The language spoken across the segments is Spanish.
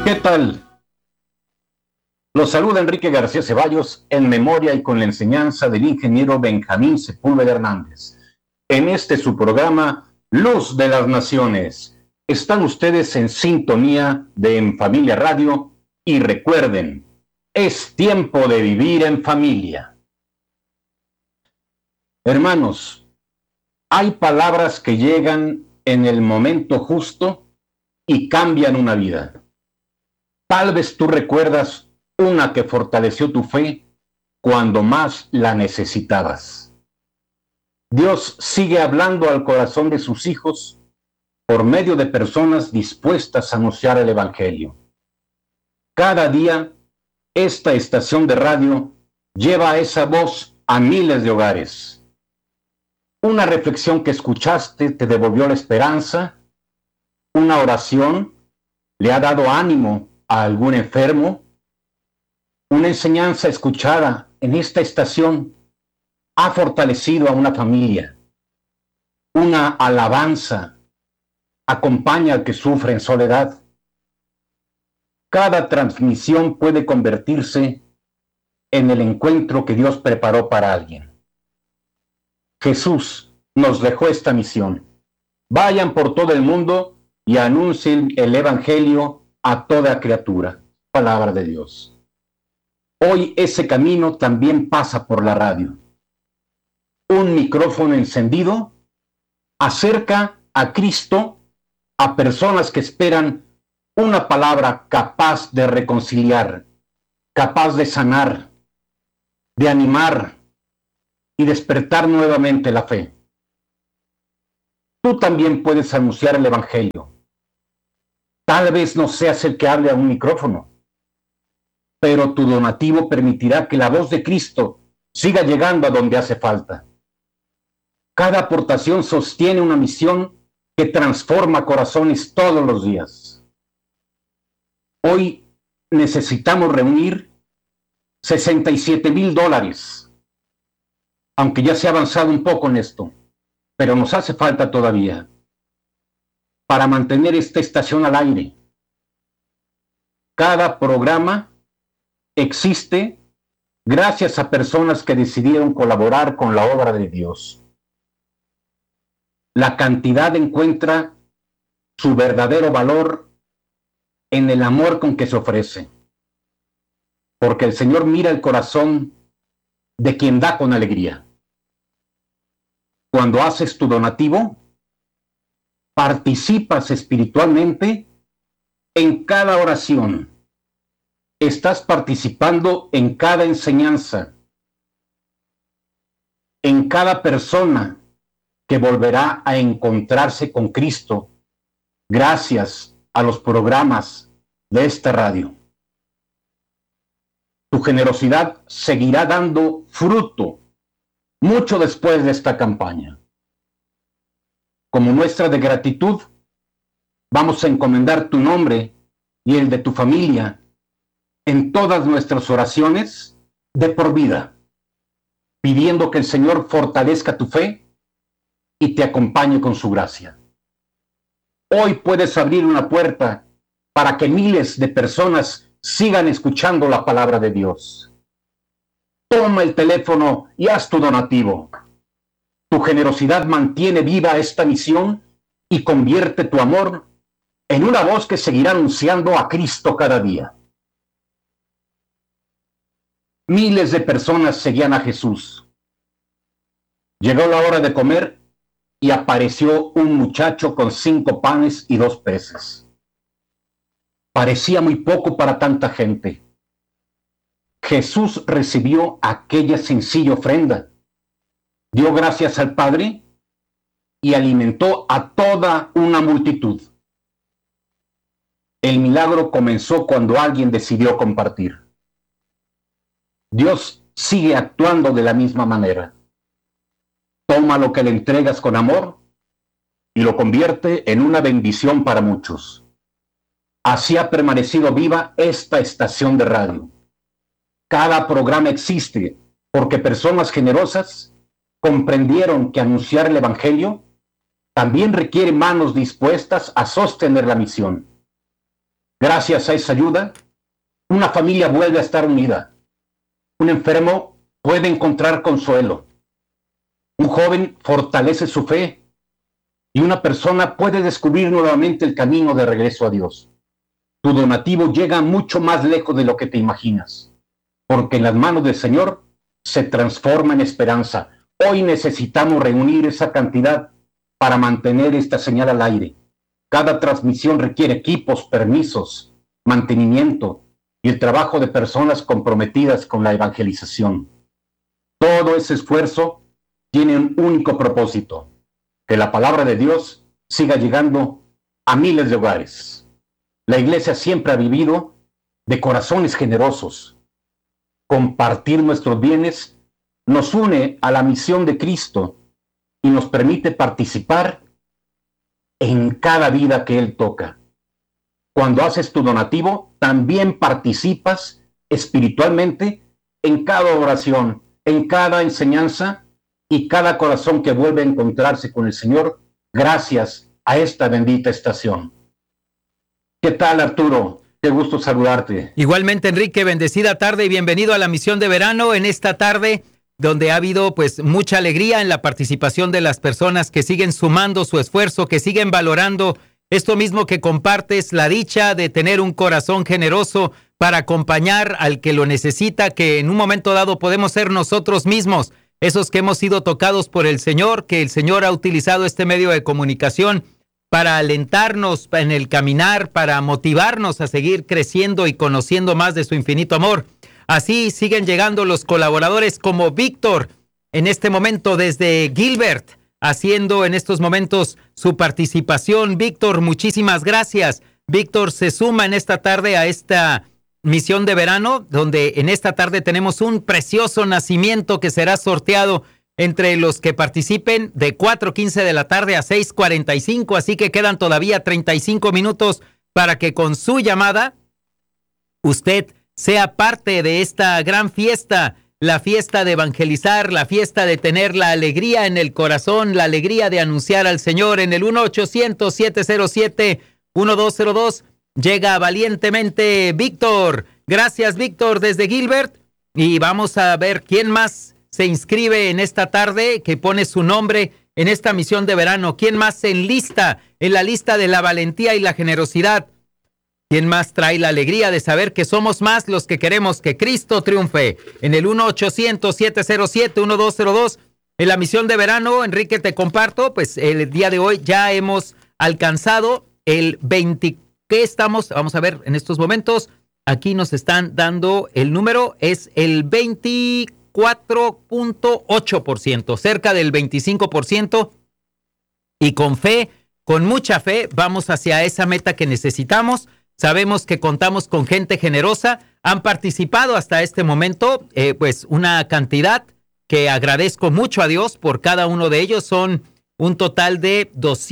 ¿Qué tal? Los saluda Enrique García Ceballos en memoria y con la enseñanza del ingeniero Benjamín Sepúlveda Hernández. En este su programa, Luz de las Naciones. Están ustedes en sintonía de En Familia Radio y recuerden, es tiempo de vivir en familia. Hermanos, hay palabras que llegan en el momento justo y cambian una vida. Tal vez tú recuerdas una que fortaleció tu fe cuando más la necesitabas. Dios sigue hablando al corazón de sus hijos por medio de personas dispuestas a anunciar el Evangelio. Cada día, esta estación de radio lleva esa voz a miles de hogares. Una reflexión que escuchaste te devolvió la esperanza, una oración le ha dado ánimo a algún enfermo, una enseñanza escuchada en esta estación ha fortalecido a una familia, una alabanza acompaña al que sufre en soledad. Cada transmisión puede convertirse en el encuentro que Dios preparó para alguien. Jesús nos dejó esta misión. Vayan por todo el mundo y anuncien el Evangelio a toda criatura. Palabra de Dios. Hoy ese camino también pasa por la radio. Un micrófono encendido acerca a Cristo a personas que esperan una palabra capaz de reconciliar, capaz de sanar, de animar y despertar nuevamente la fe. Tú también puedes anunciar el Evangelio. Tal vez no seas el que hable a un micrófono, pero tu donativo permitirá que la voz de Cristo siga llegando a donde hace falta. Cada aportación sostiene una misión que transforma corazones todos los días. Hoy necesitamos reunir $67,000, aunque ya se ha avanzado un poco en esto, pero nos hace falta todavía para mantener esta estación al aire. Cada programa existe gracias a personas que decidieron colaborar con la obra de Dios. La cantidad encuentra su verdadero valor en el amor con que se ofrece, porque el Señor mira el corazón de quien da con alegría. Cuando haces tu donativo, participas espiritualmente en cada oración. Estás participando en cada enseñanza, en cada persona que volverá a encontrarse con Cristo gracias a los programas de esta radio. Tu generosidad seguirá dando fruto mucho después de esta campaña. Como muestra de gratitud, vamos a encomendar tu nombre y el de tu familia en todas nuestras oraciones de por vida, pidiendo que el Señor fortalezca tu fe y te acompañe con su gracia. Hoy puedes abrir una puerta para que miles de personas sigan escuchando la palabra de Dios. Toma el teléfono y haz tu donativo. Tu generosidad mantiene viva esta misión y convierte tu amor en una voz que seguirá anunciando a Cristo cada día. Miles de personas seguían a Jesús. Llegó la hora de comer y apareció un muchacho con 5 panes y 2 peces. Parecía muy poco para tanta gente. Jesús recibió aquella sencilla ofrenda, dio gracias al Padre y alimentó a toda una multitud. El milagro comenzó cuando alguien decidió compartir. Dios sigue actuando de la misma manera. Toma lo que le entregas con amor y lo convierte en una bendición para muchos. Así ha permanecido viva esta estación de radio. Cada programa existe porque personas generosas comprendieron que anunciar el Evangelio también requiere manos dispuestas a sostener la misión. Gracias a esa ayuda, una familia vuelve a estar unida. Un enfermo puede encontrar consuelo. Un joven fortalece su fe y una persona puede descubrir nuevamente el camino de regreso a Dios. Tu donativo llega mucho más lejos de lo que te imaginas, porque en las manos del Señor se transforma en esperanza. Hoy necesitamos reunir esa cantidad para mantener esta señal al aire. Cada transmisión requiere equipos, permisos, mantenimiento y el trabajo de personas comprometidas con la evangelización. Todo ese esfuerzo tiene un único propósito: que la palabra de Dios siga llegando a miles de hogares. La iglesia siempre ha vivido de corazones generosos. Compartir nuestros bienes nos une a la misión de Cristo y nos permite participar en cada vida que Él toca. Cuando haces tu donativo, también participas espiritualmente en cada oración, en cada enseñanza y cada corazón que vuelve a encontrarse con el Señor gracias a esta bendita estación. ¿Qué tal, Arturo? Qué gusto saludarte. Igualmente, Enrique, bendecida tarde y bienvenido a la misión de verano en esta tarde donde ha habido pues mucha alegría en la participación de las personas que siguen sumando su esfuerzo, que siguen valorando esto mismo que compartes, la dicha de tener un corazón generoso para acompañar al que lo necesita, que en un momento dado podemos ser nosotros mismos, esos que hemos sido tocados por el Señor, que el Señor ha utilizado este medio de comunicación para alentarnos en el caminar, para motivarnos a seguir creciendo y conociendo más de su infinito amor. Así siguen llegando los colaboradores como Víctor, en este momento desde Gilbert, haciendo en estos momentos su participación. Víctor, muchísimas gracias. Víctor se suma en esta tarde a esta misión de verano, donde en esta tarde tenemos un precioso nacimiento que será sorteado entre los que participen de 4:15 de la tarde a 6:45, así que quedan todavía 35 minutos para que con su llamada usted sea parte de esta gran fiesta, la fiesta de evangelizar, la fiesta de tener la alegría en el corazón, la alegría de anunciar al Señor. En el 1-800-707-1202 llega valientemente Víctor. Gracias, Víctor, desde Gilbert. Y vamos a ver quién más se inscribe en esta tarde, que pone su nombre en esta misión de verano. ¿Quién más se enlista en la lista de la valentía y la generosidad? ¿Quién más trae la alegría de saber que somos más los que queremos que Cristo triunfe? En el 1-800-707-1202, en la misión de verano, Enrique, te comparto, pues el día de hoy ya hemos alcanzado el 20. ¿Qué estamos? Vamos a ver en estos momentos. Aquí nos están dando el número, es el 24.8%, cerca del 25%. Y con fe, con mucha fe, vamos hacia esa meta que necesitamos. Sabemos que contamos con gente generosa. Han participado hasta este momento, pues una cantidad que agradezco mucho a Dios por cada uno de ellos. Son un total de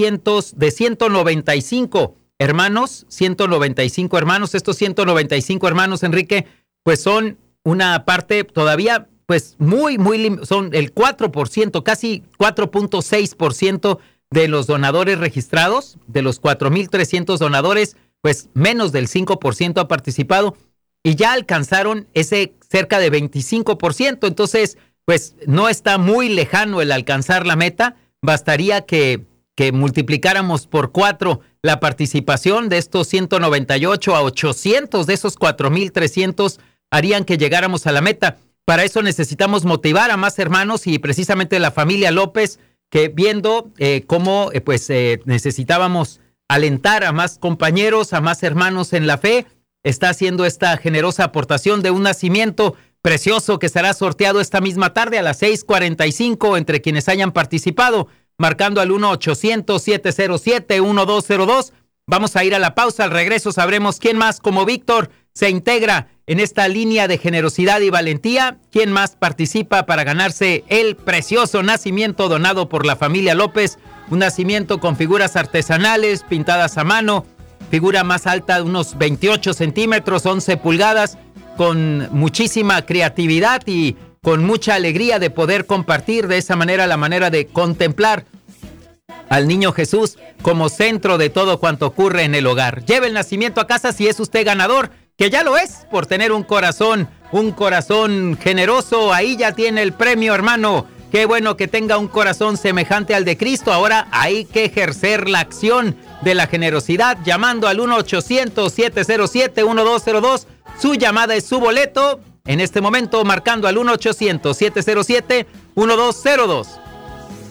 195 hermanos, 195 hermanos. Estos 195 hermanos, Enrique, pues son una parte todavía, pues muy, son el 4%, casi 4.6% de los donadores registrados, de los 4,300 donadores, pues menos del 5% ha participado y ya alcanzaron ese cerca de 25%. Entonces, pues no está muy lejano el alcanzar la meta. Bastaría que multiplicáramos por 4 la participación de estos 198 a 800 de esos 4,300 harían que llegáramos a la meta. Para eso necesitamos motivar a más hermanos y precisamente la familia López, que viendo cómo necesitábamos alentar a más compañeros, a más hermanos en la fe, está haciendo esta generosa aportación de un nacimiento precioso que será sorteado esta misma tarde a las 6:45 entre quienes hayan participado, marcando al 1-800-707-1202. Vamos a ir a la pausa. Al regreso sabremos quién más, como Víctor, se integra en esta línea de generosidad y valentía. ¿Quién más participa para ganarse el precioso nacimiento donado por la familia López? Un nacimiento con figuras artesanales pintadas a mano, figura más alta de unos 28 centímetros, 11 pulgadas, con muchísima creatividad y con mucha alegría de poder compartir de esa manera, la manera de contemplar al niño Jesús como centro de todo cuanto ocurre en el hogar. Lleve el nacimiento a casa si es usted ganador, que ya lo es por tener un corazón generoso. Ahí ya tiene el premio, hermano. Qué bueno que tenga un corazón semejante al de Cristo. Ahora hay que ejercer la acción de la generosidad llamando al 1-800-707-1202. Su llamada es su boleto. En este momento marcando al 1-800-707-1202.